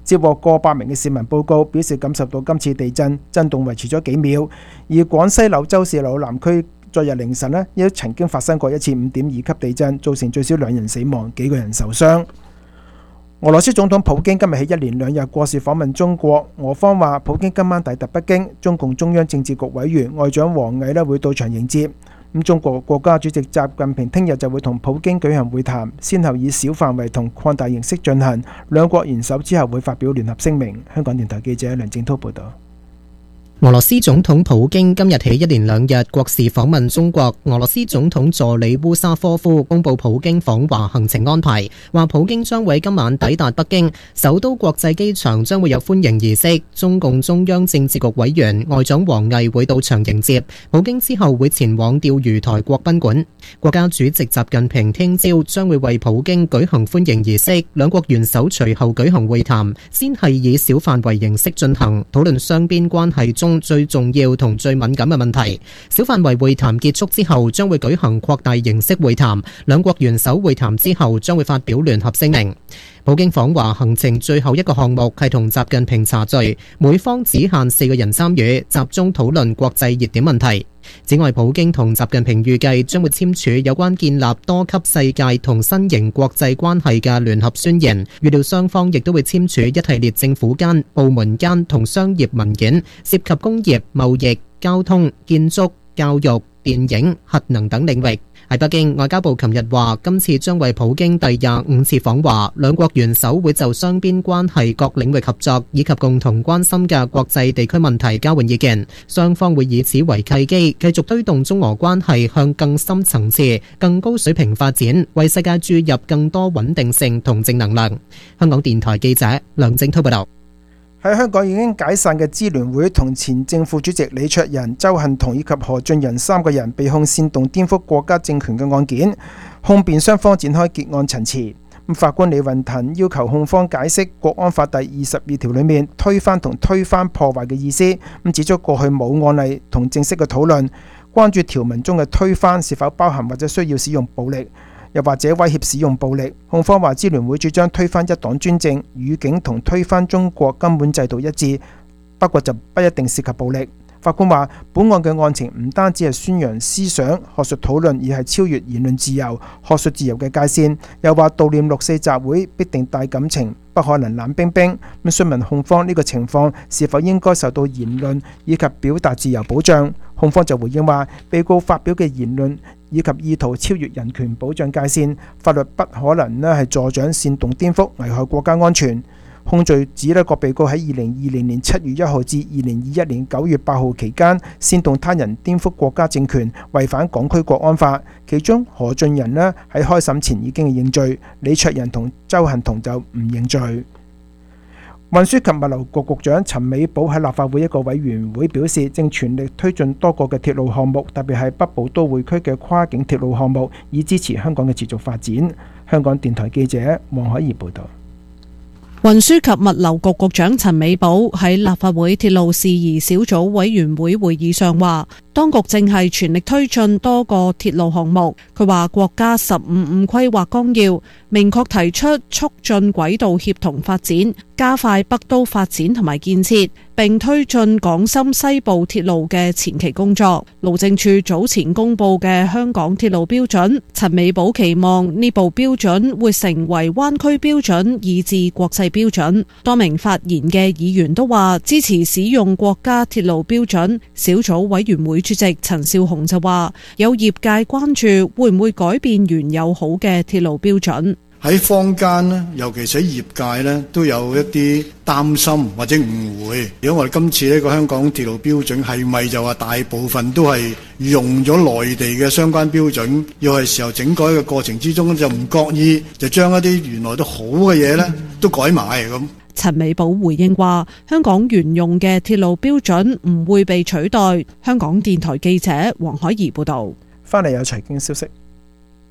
接獲過百名嘅市民報告，表示感受到今次地震震動維持咗幾秒。而廣西柳州市柳南區昨日凌晨亦都曾經發生過一次5.2級地震，造成最少2人死亡，幾個人受傷。俄羅斯總統普京今日起1連2日國事訪問中國，俄方話普京今晚抵達北京，中共中央政治局委員外長王毅會到場迎接。中國國家主席習近平聽日就會同普京舉行會談，先後以小範圍同擴大形式進行，兩國元首之後會發表聯合聲明。香港電台記者梁正滔報道。 俄羅斯總統普京今日起1連2日國事訪問中國。俄羅斯總統助理烏沙科夫公布普京訪華行程安排，話普京將會今晚抵達北京，首都國際機場將會有歡迎儀式，中共中央政治局委員外長王毅會到場迎接普京，之後會前往釣魚台國賓館。國家主席習近平聽朝將會為普京舉行歡迎儀式，兩國元首隨後舉行會談，先係以小範圍形式進行，討論雙邊關係中最重要同最敏感嘅問題。小範圍會談結束之後，將會舉行擴大形式會談，兩國元首會談之後將會發表聯合聲明。普京訪華行程最後一個項目係同習近平茶聚，每方只限4個人參與，集中討論國際熱點問題。此外，普京同習近平預計將會簽署有關建立多級世界同新型國際關係嘅聯合宣言，預料雙方亦都會簽署一系列政府間、部門間同商業文件，涉及工業、貿易、交通、建築、教育、電影、核能等領域。喺北京，外交部琴日話，今次將為普京第25次訪華，兩國元首會就雙邊關係各領域合作以及共同關心嘅國際地區問題交換意見，雙方會以此為契機，繼續推動中俄關係向更深層次、更高水平發展，為世界注入更多穩定性同正能量。香港電台記者梁正滔報道。 喺香港已經解散嘅支聯會同前政府主席李卓人、鄒幸彤以及何俊仁3個人被控煽動顛覆國家政權嘅案件，控辯雙方展開結案陳詞。法官李運騰要求控方解釋國安法第22條裏面推翻同推翻破壞嘅意思，指出過去冇案例同正式嘅討論，關注條文中嘅推翻是否包含或者需要使用暴力，又或者威脅使用暴力。控方話支聯會主張推翻一黨專政，語境同推翻中國根本制度一致，不過就不一定涉及暴力。法官話本案嘅案情唔單止係宣揚思想學術討論，而係超越言論自由、學術自由嘅界線。又話悼念6·4集會必定帶感情，不可能冷冰冰。咁詢問控方呢個情況是否應該受到言論以及表達自由保障，控方就回應話被告發表嘅言論以及意圖超越人權保障界線，法律不可能係助長煽動顛覆、危害國家安全。控罪指各被告喺2020年7月1號至2021年9月8號期間煽動他人顛覆國家政權，違反港區國安法。其中何俊仁喺開審前已經認罪，李卓人同鄒幸彤就唔認罪。運輸及物流局局長陳美寶喺立法會一個委員會表示，正全力推進多個嘅鐵路項目，特別係北部都會區嘅跨境鐵路項目，以支持香港嘅持續發展。香港電台記者黃海怡報道。 運輸及物流局局長陳美寶喺立法會鐵路事宜小組委員會會議上話，當局正係全力推進多個鐵路項目。佢話國家15規劃綱要明確提出促進軌道協同發展，加快北都發展同埋建設，並推進港深西部鐵路嘅前期工作。路政署早前公布嘅香港鐵路標準，陳美寶期望呢部標準會成為灣區標準以至國際標準。多名發言嘅議員都話支持使用國家鐵路標準。小組委員會主席陳紹雄就話，有業界關注會唔會改變原有好嘅鐵路標準。 喺坊間呢，尤其是喺業界呢，都有一啲擔心或者誤會。如果我哋今次呢個香港鐵路標準係咪就話大部分都係用咗內地嘅相關標準，要係時候整改嘅過程之中就唔覺意就將一啲原來都好嘅嘢呢都改埋咁。 陳美寶回應話，香港原用嘅鐵路標準唔會被取代。香港電台記者黃海怡報道。 翻嚟有財經消息。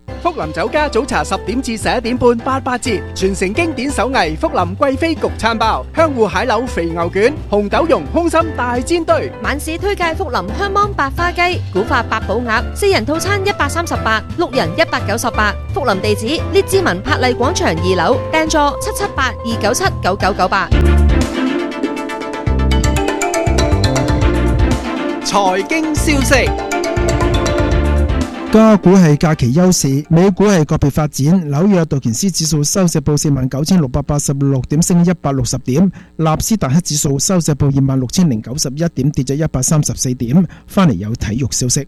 福林酒家早茶10點至11點半88折，傳承經典手藝福林貴妃焗餐包、香芋蟹柳肥牛卷、紅豆蓉空心大煎堆。 晚市推介福林香芒白花雞、古法八寶鴨，4人套餐138，6人198。福林地址：列治文柏麗廣場2樓，訂座778-297-9998。 財經消息。 加股係假期休市，美股係個別發展。紐約道瓊斯指數收市報49,686點，升160點；納斯達克指數收市報26,091點，跌咗134點。翻嚟有體育消息。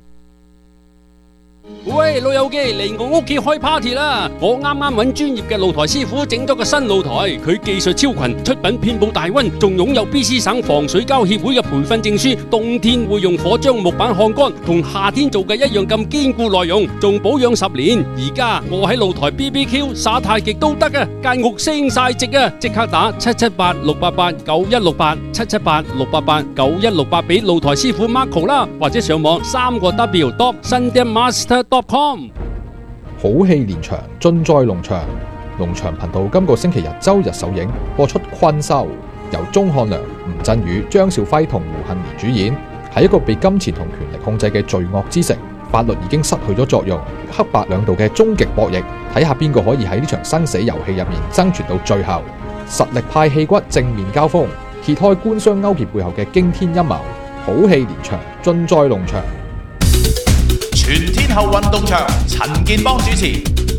喂，老友記，嚟我屋企開 party 啦！我啱啱揾專業嘅露台師傅整咗個新露台，佢技術超群，出品遍佈大溫，仲擁有 BC 省防水膠協會嘅培訓證書。冬天會用火將木板烘乾，同夏天做嘅一樣咁堅固耐用，仲保養10年。而家我喺露台 BBQ 耍太極都得啊，間屋升晒值啊！即刻打778-688-9168 778-688-9168俾露台師傅 Marco 啦，或者上網3W.sundanmaster.com。 好戲連場，盡在農場。農場頻道今個星期日周日首映，播出《困獸》，由鐘漢良、吳鎮宇、張兆輝同胡杏兒主演。喺一個被金錢同權力控制嘅罪惡之城，法律已經失去咗作用，黑白兩道嘅終極博弈，睇下邊個可以喺呢場生死遊戲入面生存到最後。實力派氣骨正面交鋒，揭開官商勾結背後嘅驚天陰謀。好戲連場，盡在農場。 全天候運動場，陳健邦主持。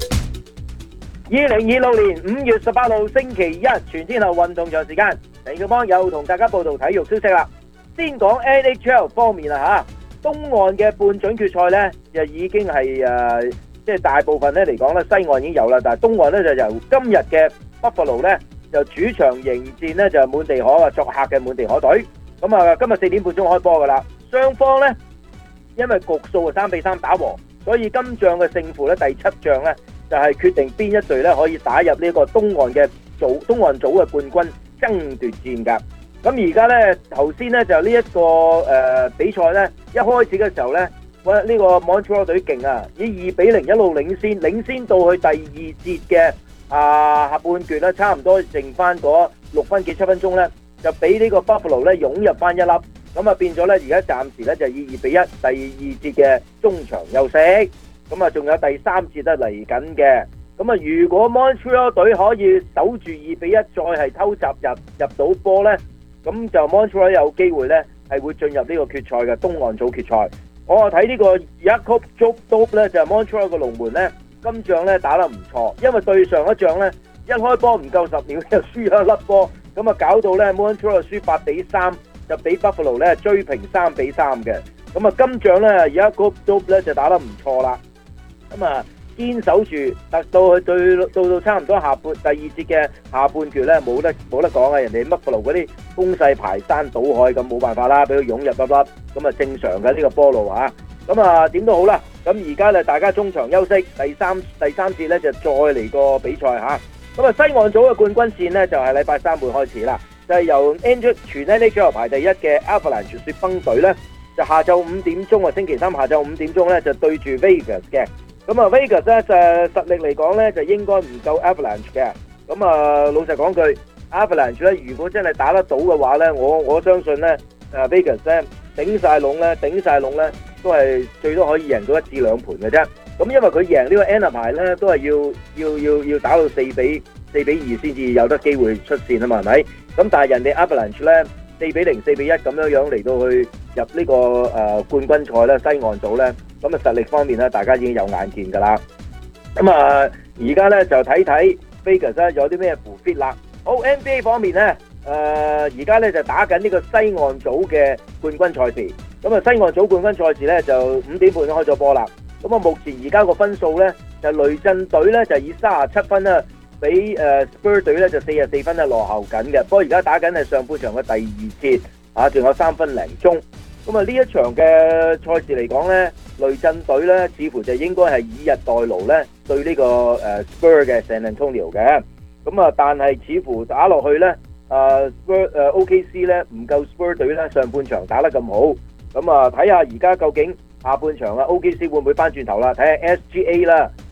2026年5月18號星期一，全天候運動場時間，陳健邦又同大家報道體育消息啦。先講 NHL 方面啦嚇，東岸嘅半準決賽呢，就已經係即係大部分咧嚟講咧，西岸已經有啦，但係東岸咧就由今日嘅 Buffalo 咧就主場迎戰呢，就滿地可啊，作客嘅滿地可隊。咁啊，今日4點半鐘開波噶啦，雙方呢，因為局數係3-3打和，所以今仗嘅勝負咧，第7仗咧就係決定邊一隊咧可以打入呢個東岸組嘅冠軍爭奪戰㗎。咁而家咧頭先咧就呢一個比賽咧一開始嘅時候咧，呢個 Montreal 隊勁啊，以2-0一路領先到去第2節嘅下半段咧，差唔多剩翻嗰6分幾7分鐘咧，就俾呢個 Buffalo 咧湧入翻一粒。咁啊變咗咧，而家暫時咧就以2-1第2節嘅中場休息，咁啊仲有第3節咧嚟緊嘅。咁啊如果 Montreal 隊可以守住2-1，再係偷襲入到波咧，咁就 Montreal 有機會咧係會進入呢個決賽嘅東岸組決賽。我啊睇呢個 Jacob Job 咧就係 Montreal 嘅龍門咧，今仗咧打得唔錯，因為對上一仗咧一開波唔夠10秒就輸咗一粒波，咁啊搞到咧 Montreal 輸8-3。就俾 Buffalo 咧追平3-3嘅，咁啊今仗咧而家個 Dope 咧就打得唔錯啦，咁啊堅守住，到差唔多第2節嘅下半段咧冇得講啊！人哋 Buffalo 嗰啲攻勢排山倒海咁冇辦法啦，俾佢湧入一粒，咁啊正常嘅呢個波路啊，咁啊點都好啦，咁而家咧大家中場休息，第三節咧就再嚟個比賽嚇，咁啊西岸組嘅冠軍戰咧就係禮拜3會開始啦。就係由全 NHL 排第1嘅 Avalanche 雪崩隊咧，就下晝5點鐘啊，星期3下晝5點鐘咧就對住 Vegas 嘅。咁啊 Vegas 咧就實力嚟講咧就應該唔夠 Avalanche 嘅。咁啊老實講句 ，Avalanche 咧如果真係打得到嘅話咧，我相信咧Vegas 咧頂晒籠咧都係最多可以贏到1至2盤嘅啫。咁因為佢贏呢個 Anaheim 咧都係要打到4-2先至有得機會出線啊嘛，係咪？咁但係人哋 Avalanche 咧4-0、4-1咁樣嚟到去入呢個冠軍賽咧，西岸組咧，咁啊實力方面咧，大家已經有眼見㗎啦。咁啊，而家咧就睇睇 Vegas 咧有啲咩符 fit 啦。好 NBA 方面咧，而家咧就打緊呢個西岸組嘅冠軍賽事。咁啊，西岸組冠軍賽事咧就5點半開咗波啦。咁啊，目前而家個分數咧就雷震隊咧就以37分啦。比Spurs 隊咧就44分落後緊嘅，不過而家打緊係上半場嘅第2節啊，仲有3分零鐘。咁啊呢一場嘅賽事嚟講咧，雷震隊咧似乎就應該係以逸待勞咧對呢個Spurs 嘅 San Antonio 嘅。咁啊，但係似乎打落去咧，Spurs OKC 咧唔夠 Spurs 隊咧上半場打得咁好。咁啊睇下而家究竟下半場啊 OKC 會唔會翻轉頭啦？睇下 SGA 啦，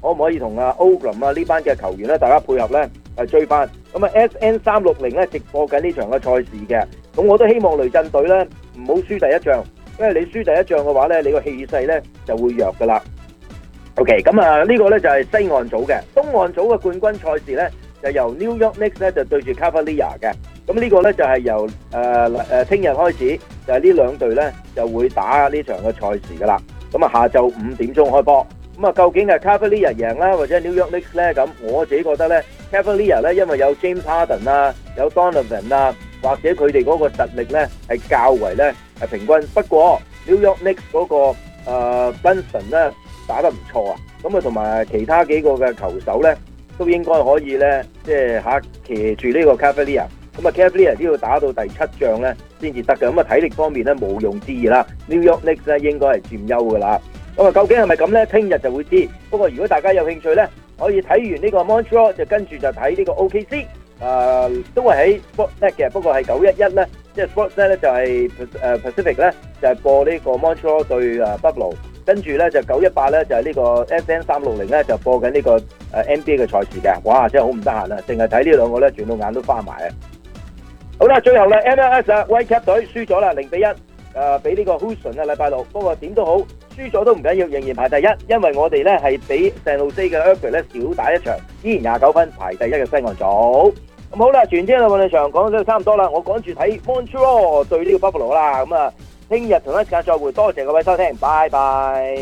可唔可以同歐林呢班嘅球員咧，大家配合咧係追翻。咁SN360咧直播緊呢場嘅賽事嘅，咁我都希望雷震隊咧唔好輸第一仗，因為你輸第一仗嘅話咧，你個氣勢咧就會弱噶啦。OK， 咁呢個咧就係西岸組嘅，東岸組嘅冠軍賽事咧就由 New York Knicks 咧就對住 Cavalier 嘅。咁呢個咧就係由聽日開始，就係呢兩隊咧就會打呢場嘅賽事噶啦。咁下晝5點鐘開波。咁究竟係 Cavalier 贏啦，或者 New York Knicks 咧？咁我自己覺得咧 Cavalier 咧，因為有 James Harden 啊，有 Donovan 啊，或者佢哋嗰個實力咧係較為咧係平均。不過 New York Knicks 嗰個Brunson 咧打得唔錯啊。咁同埋其他幾個嘅球手咧都應該可以咧，即係騎住呢個 Cavalier。咁Cavalier 都要打到第7仗咧先至得嘅。咁體力方面咧毋庸置疑啦 ，New York Knicks 咧應該係佔優噶啦。咁究竟係咪咁咧？聽日就會知。不過如果大家有興趣咧，可以睇完呢個 Montreal 就跟住就睇呢個 OKC。都係喺 Sportsnet 嘅，不過係911咧，即係 Sportsnet 咧就係Pacific 咧就係播呢個 Montreal 對Buffalo， 跟住咧就918咧就係呢個 SN360咧就播緊呢個NBA 嘅賽事嘅。哇！真係好唔得閒啊，淨係睇呢兩個咧，轉到眼都花埋啊！好啦，最後咧 MLS Whitecap 隊輸咗啦，0-1。俾呢個 Houston 禮拜6，不過點都好，輸咗都唔緊要，仍然排第一，因為我哋咧係比聖路西嘅 Earthquake 咧少打一場，依然29分排第一嘅西岸組。咁好啦，全天嘅運動場講到差唔多啦，我趕住睇 Montreal 對呢個 Buffalo 啦。咁聽日同一時間再會，多謝各位收聽，拜拜。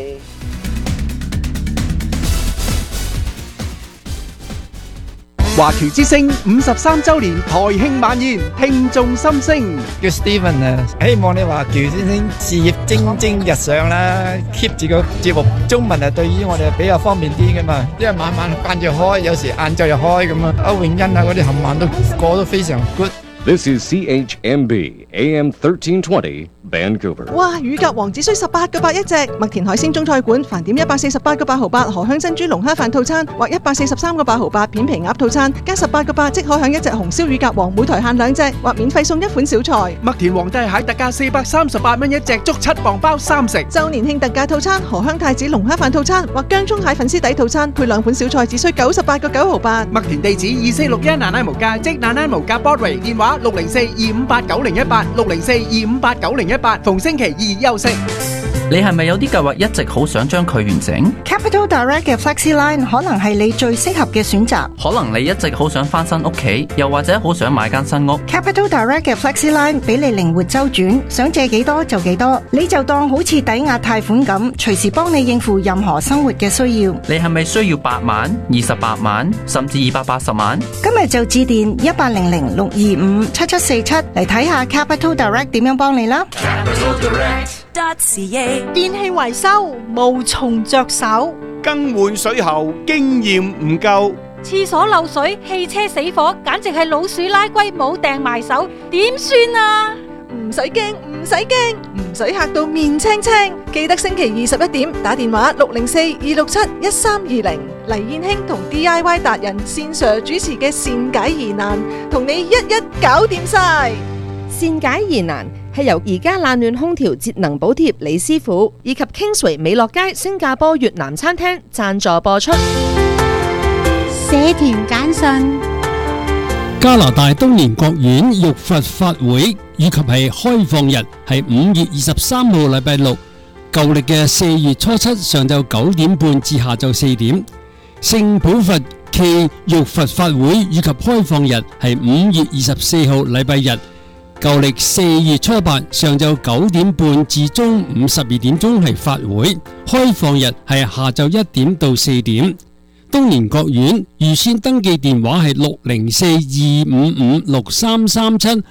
華僑之聲53週年台慶晚宴，聽眾心聲。 叫 Steven 啊，希望你華僑先生事業蒸蒸日上啦 ，keep 住個節目。中文對於我哋比較方便啲噶嘛，因為晚晚慣住開，有時晏晝又開咁啊。歐永欣啊嗰啲冚唪唥都過得非常 good。 This is CHMB AM 1320 Vancouver。 哇！乳鴿王只需18個8一隻，麥田海鮮中菜館飯點148個8毫8荷香珍珠龍蝦飯套餐，或143個8毫8片皮鴨套餐，加18個8即可享一隻紅燒乳鴿王，每台限2隻，或免費送一款小菜。 麥田皇帝蟹特價438蚊一隻，足7磅包3食。 周年慶特價套餐荷香太子龍蝦飯套餐，或薑葱蟹粉絲底套餐，配2款小菜，只需98個9毫8。 麥田地址2461奶奶無價，即奶奶無價 Broadway， 電話604-258-9018 604-258-9018，逢星期2休息。 你係咪有啲計劃一直好想將佢完成？ Capital Direct 嘅 FlexiLine 可能係你最適合嘅選擇。 可能你一直好想翻新屋企，又或者好想買間新屋。 Capital Direct 嘅 FlexiLine 俾你靈活周轉，想借幾多就幾多，你就當好似抵押貸款咁，隨時幫你應付任何生活嘅需要。 你係咪需要8萬、28萬，甚至280萬？ 今日就致電1800-625-7747嚟睇下 Capital Direct 點樣幫你啦。 電器維修無從着手， 更換水喉經驗唔夠， 廁所漏水、汽車死火，簡直係老鼠拉龜冇掟埋手，點算啊？ 唔使驚，唔使驚，唔使嚇到面青青。記得星期21點打電話604-267-1320，黎燕卿同 DIY 達人線上主持嘅善解疑難，同你一一搞掂晒。 善解疑難係由而家冷暖空調節能補貼李師傅以及 Kingsway 美樂街新加坡越南餐廳贊助播出。 社團簡訊： 加拿大東年國院浴佛法會以及係開放日係5月23號禮拜6，舊歷嘅4月初7上晝9點半至下晝4點。聖普佛暨浴佛法會以及開放日係5月24號禮拜日。舊歷4月初8上晝9點半至中午12點鐘係法會，開放日係下晝1點到4點。東年國院預先登記電話係604-255-6337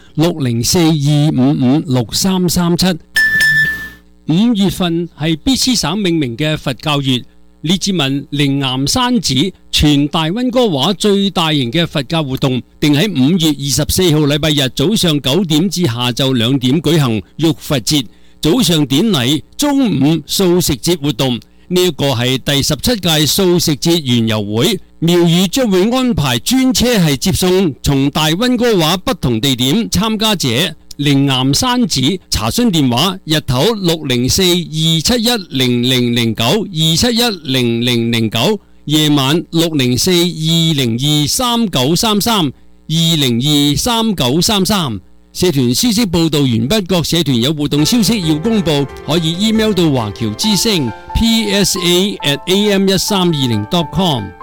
604-255-6337。5月份係 BC 省命名嘅佛教月。列治文靈岩山寺全大溫哥華最大型嘅佛教活動，定喺5月24號禮拜日早上9點至下晝2點舉行浴佛節，早上典禮，中午素食節活動。呢一個係第17屆素食節園遊會，廟宇將會安排專車係接送從大溫哥華不同地點參加者。靈岩山寺查詢電話：日頭604-271-0009 271-0009， 夜晚604-202-3933，202-3933。社團消息報道完畢，各社團有活動消息要公佈，可以 email 到華僑之聲 psa@am1320.com。